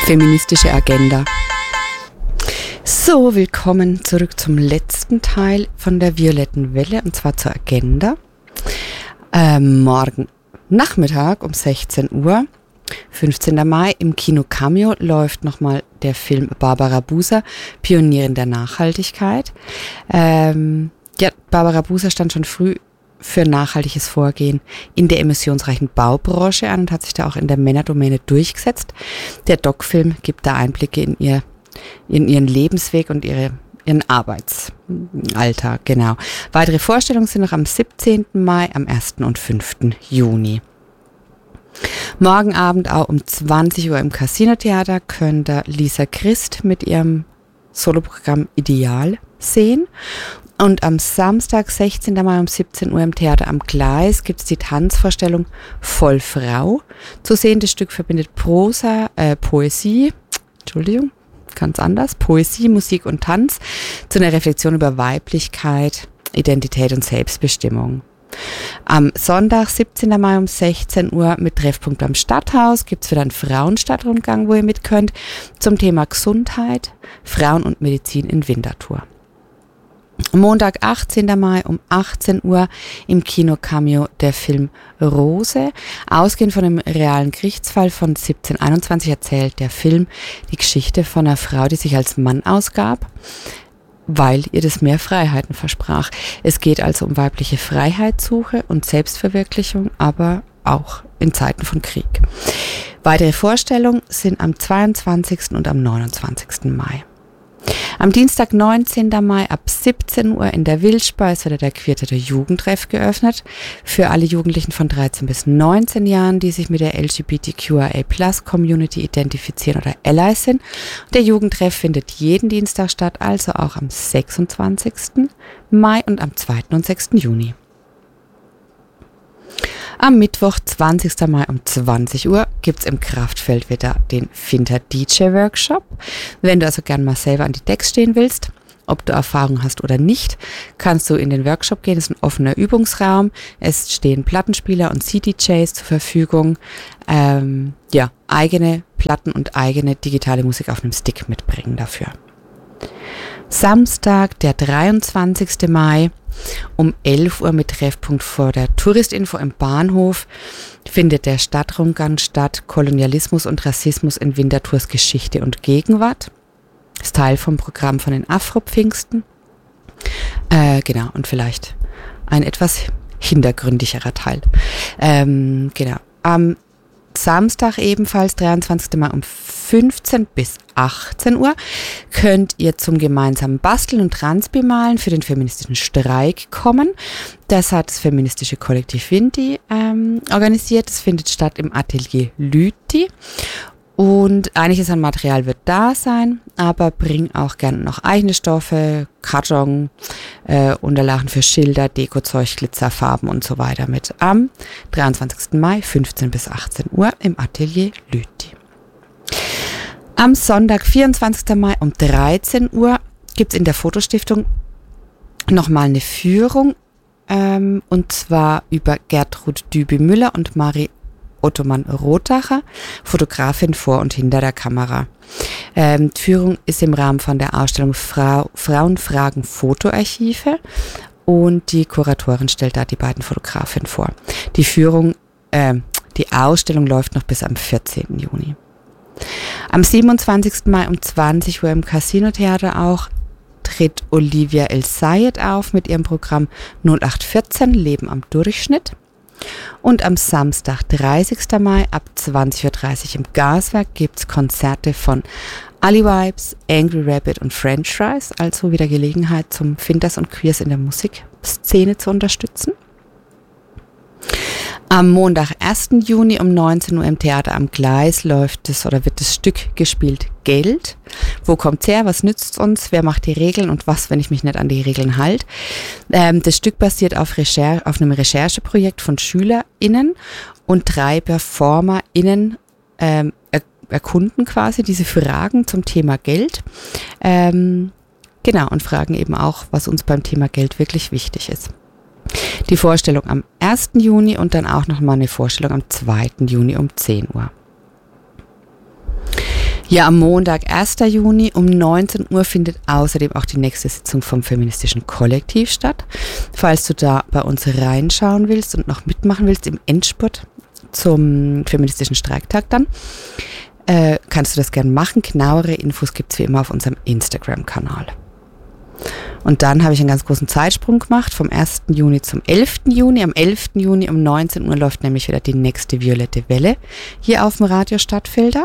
Feministische Agenda. So, willkommen zurück zum letzten Teil von der Violetten Welle, und zwar zur Agenda. Morgen Nachmittag um 16 Uhr, 15. Mai, im Kino Cameo läuft nochmal der Film Barbara Buser, Pionierin der Nachhaltigkeit. Barbara Buser stand schon früh für nachhaltiges Vorgehen in der emissionsreichen Baubranche an und hat sich da auch in der Männerdomäne durchgesetzt. Der Doc-Film gibt da Einblicke in ihren Lebensweg und ihren Arbeitsalltag, genau. Weitere Vorstellungen sind noch am 17. Mai, am 1. und 5. Juni. Morgen Abend auch um 20 Uhr im Casino-Theater könnt ihr Lisa Christ mit ihrem Soloprogramm Ideal sehen. Und am Samstag, 16. Mai um 17 Uhr im Theater am Gleis gibt es die Tanzvorstellung Voll Frau. Zu sehen, das Stück verbindet Poesie, Musik und Tanz zu einer Reflexion über Weiblichkeit, Identität und Selbstbestimmung. Am Sonntag, 17. Mai um 16 Uhr mit Treffpunkt am Stadthaus gibt es wieder einen Frauenstadtrundgang, wo ihr mit könnt, zum Thema Gesundheit, Frauen und Medizin in Winterthur. Montag, 18. Mai um 18 Uhr im Kino Cameo der Film Rose. Ausgehend von einem realen Gerichtsfall von 1721 erzählt der Film die Geschichte von einer Frau, die sich als Mann ausgab, weil ihr das mehr Freiheiten versprach. Es geht also um weibliche Freiheitssuche und Selbstverwirklichung, aber auch in Zeiten von Krieg. Weitere Vorstellungen sind am 22. und am 29. Mai. Am Dienstag, 19. Mai ab 17 Uhr in der Wildspeis wird der Queertäter Jugendtreff geöffnet. Für alle Jugendlichen von 13 bis 19 Jahren, die sich mit der LGBTQIA+-Community identifizieren oder Allies sind. Der Jugendtreff findet jeden Dienstag statt, also auch am 26. Mai und am 2. und 6. Juni. Am Mittwoch, 20. Mai um 20 Uhr gibt es im Kraftfeld wieder den Finter DJ Workshop. Wenn du also gern mal selber an die Decks stehen willst, ob du Erfahrung hast oder nicht, kannst du in den Workshop gehen. Es ist ein offener Übungsraum. Es stehen Plattenspieler und CDJs zur Verfügung. Eigene Platten und eigene digitale Musik auf einem Stick mitbringen dafür. Samstag, der 23. Mai um 11 Uhr mit Treffpunkt vor der Touristinfo im Bahnhof findet der Stadtrundgang statt. Kolonialismus und Rassismus in Winterthurs Geschichte und Gegenwart. Ist Teil vom Programm von den Afro-Pfingsten. Und vielleicht ein etwas hintergründigerer Teil. Am Samstag ebenfalls, 23. Mai um 15 bis 18 Uhr könnt ihr zum gemeinsamen Basteln und Transbemalen für den feministischen Streik kommen. Das hat das feministische Kollektiv Vinti organisiert. Das findet statt im Atelier Lüthi. Und einiges an Material wird da sein, aber bring auch gerne noch eigene Stoffe, Karton, Unterlagen für Schilder, Dekozeug, Glitzer, Farben und so weiter mit am 23. Mai, 15 bis 18 Uhr im Atelier Lüthi. Am Sonntag, 24. Mai um 13 Uhr gibt es in der Fotostiftung nochmal eine Führung, und zwar über Gertrud Düby-Müller und Marie Ottomann-Rothacher, Fotografin vor und hinter der Kamera. Die Führung ist im Rahmen von der Ausstellung Frauenfragen Fotoarchive und die Kuratorin stellt da die beiden Fotografinnen vor. Die Ausstellung läuft noch bis am 14. Juni. Am 27. Mai um 20 Uhr im Casino-Theater auch tritt Olivia El Sayed auf mit ihrem Programm 0814 Leben am Durchschnitt. Und am Samstag, 30. Mai ab 20.30 Uhr im Gaswerk gibt es Konzerte von Ali Vibes, Angry Rabbit und French Fries, also wieder Gelegenheit zum Finders und Queers in der Musikszene zu unterstützen. Am Montag, 1. Juni um 19 Uhr im Theater am Gleis wird das Stück gespielt Geld. Wo kommt's her? Was nützt uns? Wer macht die Regeln? Und was, wenn ich mich nicht an die Regeln halte? Das Stück basiert auf einem Rechercheprojekt von SchülerInnen und 3 PerformerInnen erkunden quasi diese Fragen zum Thema Geld. Und fragen eben auch, was uns beim Thema Geld wirklich wichtig ist. Die Vorstellung am 1. Juni und dann auch nochmal eine Vorstellung am 2. Juni um 10 Uhr. Ja, am Montag, 1. Juni um 19 Uhr findet außerdem auch die nächste Sitzung vom Feministischen Kollektiv statt. Falls du da bei uns reinschauen willst und noch mitmachen willst im Endspurt zum Feministischen Streiktag dann, kannst du das gerne machen. Genauere Infos gibt es wie immer auf unserem Instagram-Kanal. Und dann habe ich einen ganz großen Zeitsprung gemacht, vom 1. Juni zum 11. Juni. Am 11. Juni um 19 Uhr läuft nämlich wieder die nächste Violette Welle hier auf dem Radio Stadtfelder.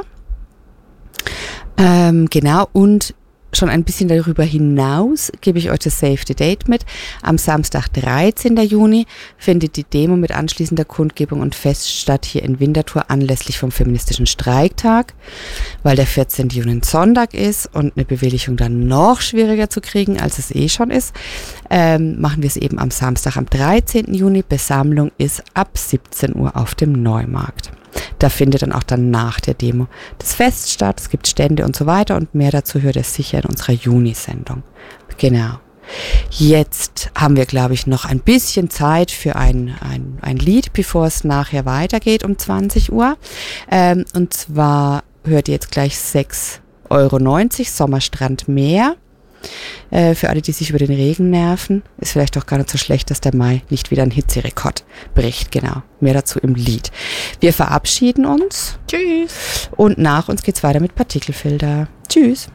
Genau, und schon ein bisschen darüber hinaus gebe ich euch das Save the Date mit. Am Samstag, 13. Juni, findet die Demo mit anschließender Kundgebung und Fest statt hier in Winterthur anlässlich vom Feministischen Streiktag, weil der 14. Juni ein Sonntag ist und eine Bewilligung dann noch schwieriger zu kriegen, als es eh schon ist. Machen wir es eben am Samstag, am 13. Juni. Besammlung ist ab 17 Uhr auf dem Neumarkt. Da findet dann auch dann nach der Demo das Fest statt. Es gibt Stände und so weiter und mehr dazu hört ihr sicher in unserer Juni-Sendung. Genau. Jetzt haben wir, glaube ich, noch ein bisschen Zeit für ein Lied, bevor es nachher weitergeht um 20 Uhr. Und zwar hört ihr jetzt gleich 6,90 € Sommerstrand Meer. Für alle, die sich über den Regen nerven, ist vielleicht auch gar nicht so schlecht, dass der Mai nicht wieder einen Hitzerekord bricht. Genau, mehr dazu im Lied. Wir verabschieden uns. Tschüss. Und nach uns geht's weiter mit Partikelfilter. Tschüss.